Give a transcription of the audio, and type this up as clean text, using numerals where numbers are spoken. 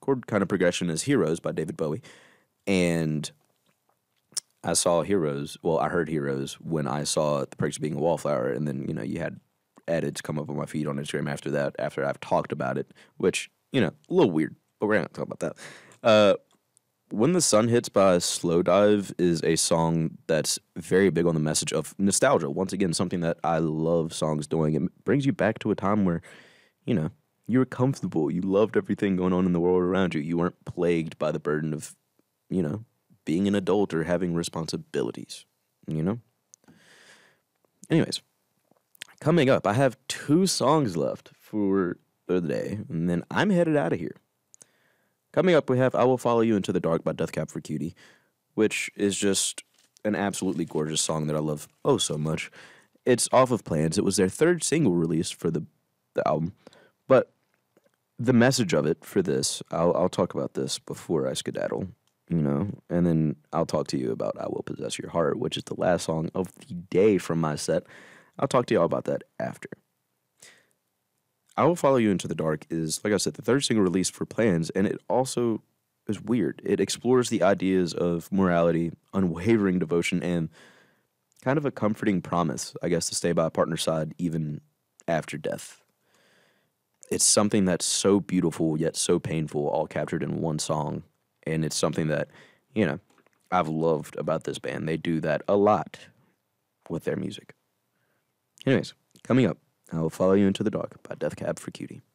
chord kind of progression is Heroes by David Bowie. And I saw Heroes, well, I heard Heroes when I saw The Perks of Being a Wallflower, and then, you had edits come up on my feed on Instagram after that, after I've talked about it, which, a little weird, but we're not going to talk about that. When the Sun Hits by Slowdive is a song that's very big on the message of nostalgia. Once again, something that I love songs doing. It brings you back to a time where, you were comfortable. You loved everything going on in the world around you. You weren't plagued by the burden of, being an adult or having responsibilities, Anyways, coming up, I have 2 songs left for the day, and then I'm headed out of here. Coming up, we have I Will Follow You Into the Dark by Death Cab for Cutie, which is just an absolutely gorgeous song that I love oh so much. It's off of Plans. It was their 3rd single released for the album, but the message of it for this, I'll talk about this before I skedaddle, and then I'll talk to you about I Will Possess Your Heart, which is the last song of the day from my set. I'll talk to y'all about that after. I Will Follow You Into the Dark is, like I said, the 3rd single released for Plans, and it also is weird. It explores the ideas of morality, unwavering devotion, and kind of a comforting promise, I guess, to stay by a partner's side even after death. It's something that's so beautiful yet so painful, all captured in one song, and it's something that, I've loved about this band. They do that a lot with their music. Anyways, coming up, I Will Follow You Into the Dark by Death Cab for Cutie.